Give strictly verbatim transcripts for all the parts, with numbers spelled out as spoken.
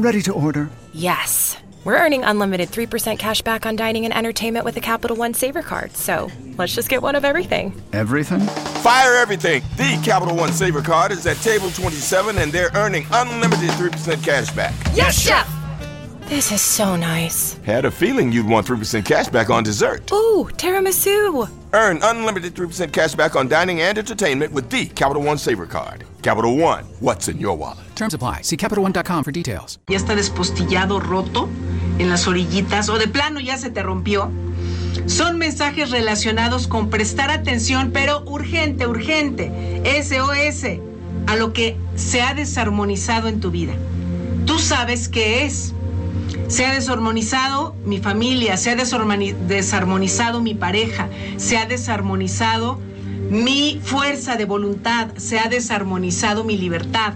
Ready to order. Yes. We're earning unlimited three percent cash back on dining and entertainment with the Capital One Saver Card. So let's just get one of everything. Everything? Fire everything. The Capital One Saver Card is at table twenty-seven, and they're earning unlimited three percent cash back. Yes, Chef! This is so nice. Had a feeling you'd want three percent cash back on dessert. Ooh, tiramisu. Earn unlimited three percent cash back on dining and entertainment with the Capital One Saver Card. Capital One, what's in your wallet? Terms apply. See Capital One dot com for details. Ya está despostillado, roto en las orillitas, o de plano ya se te rompió. Son mensajes relacionados con prestar atención, pero urgente, urgente, S O S, a lo que se ha desarmonizado en tu vida. Tú sabes qué es. Se ha desarmonizado mi familia, se ha desarmonizado mi pareja, se ha desarmonizado mi fuerza de voluntad, se ha desarmonizado mi libertad.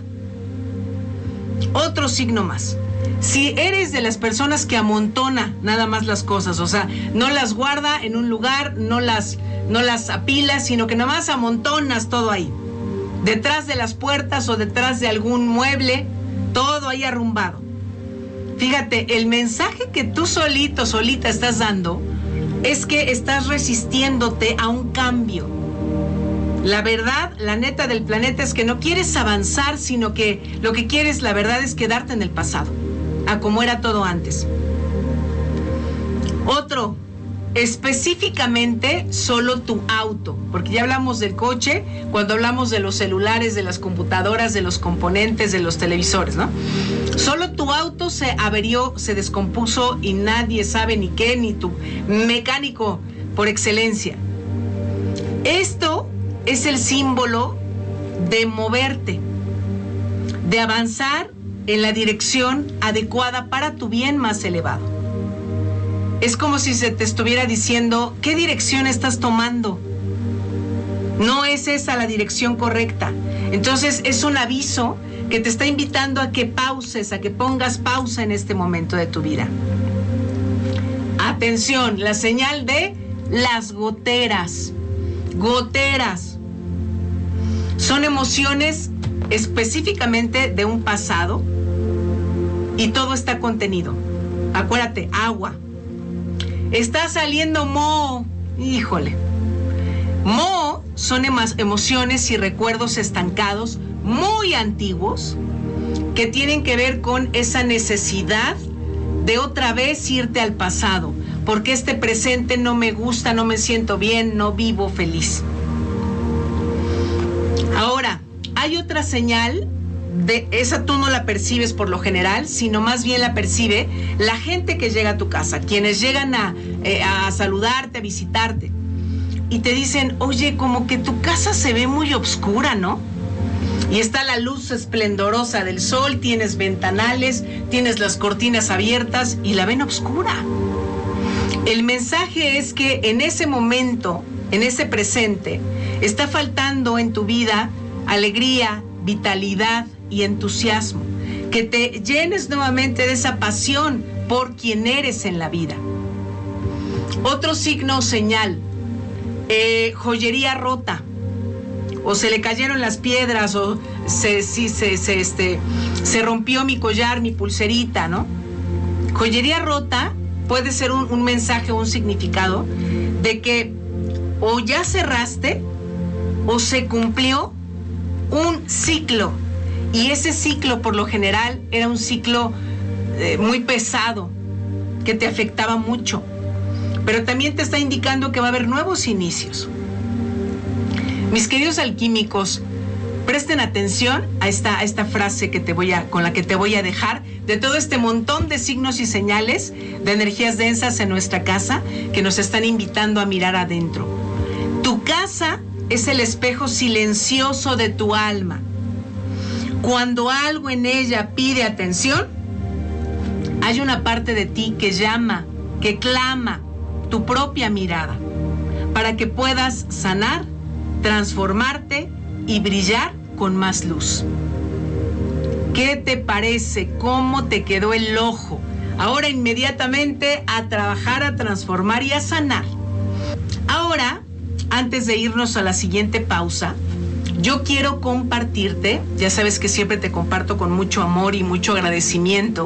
Otro signo más. Si eres de las personas que amontona nada más las cosas, o sea, no las guarda en un lugar, no las, no las apila, sino que nada más amontonas todo ahí. Detrás de las puertas o detrás de algún mueble, todo ahí arrumbado. Fíjate, el mensaje que tú solito, solita estás dando es que estás resistiéndote a un cambio. La verdad, la neta del planeta es que no quieres avanzar, sino que lo que quieres, la verdad, es quedarte en el pasado, a como era todo antes. Otro, específicamente solo tu auto, porque ya hablamos del coche, cuando hablamos de los celulares, de las computadoras, de los componentes, de los televisores, ¿no? Solo tu auto se averió, se descompuso y nadie sabe ni qué, ni tu mecánico por excelencia. Esto es el símbolo de moverte, de avanzar en la dirección adecuada para tu bien más elevado. Es como si se te estuviera diciendo, ¿qué dirección estás tomando? No es esa la dirección correcta. Entonces es un aviso que te está invitando a que pauses, a que pongas pausa en este momento de tu vida. Atención, la señal de las goteras. Goteras. Son emociones específicamente de un pasado y todo está contenido. Acuérdate, agua. Está saliendo moho. Híjole. Moho son emociones y recuerdos estancados muy antiguos que tienen que ver con esa necesidad de otra vez irte al pasado, porque este presente no me gusta, no me siento bien, no vivo feliz. Ahora, hay otra señal, de esa tú no la percibes por lo general, sino más bien la percibe la gente que llega a tu casa, quienes llegan a, eh, a saludarte, a visitarte, y te dicen, oye, como que tu casa se ve muy oscura, ¿no? Y está la luz esplendorosa del sol, tienes ventanales, tienes las cortinas abiertas y la ven oscura. El mensaje es que en ese momento, en ese presente, está faltando en tu vida alegría, vitalidad y entusiasmo. Que te llenes nuevamente de esa pasión por quien eres en la vida. Otro signo o señal, eh, joyería rota. O se le cayeron las piedras, o se, sí, se, se, este, se rompió mi collar, mi pulserita, ¿no? Joyería rota puede ser un, un mensaje o un significado de que o ya cerraste o se cumplió un ciclo. Y ese ciclo, por lo general, era un ciclo eh, muy pesado, que te afectaba mucho. Pero también te está indicando que va a haber nuevos inicios. Mis queridos alquímicos, presten atención a esta, a esta frase que te voy a, con la que te voy a dejar, de todo este montón de signos y señales de energías densas en nuestra casa que nos están invitando a mirar adentro. Tu casa es el espejo silencioso de tu alma. Cuando algo en ella pide atención, hay una parte de ti que llama, que clama tu propia mirada, para que puedas sanar, transformarte y brillar con más luz. ¿Qué te parece? ¿Cómo te quedó el ojo? Ahora inmediatamente a trabajar, a transformar y a sanar. Ahora, antes de irnos a la siguiente pausa, yo quiero compartirte, ya sabes que siempre te comparto con mucho amor y mucho agradecimiento,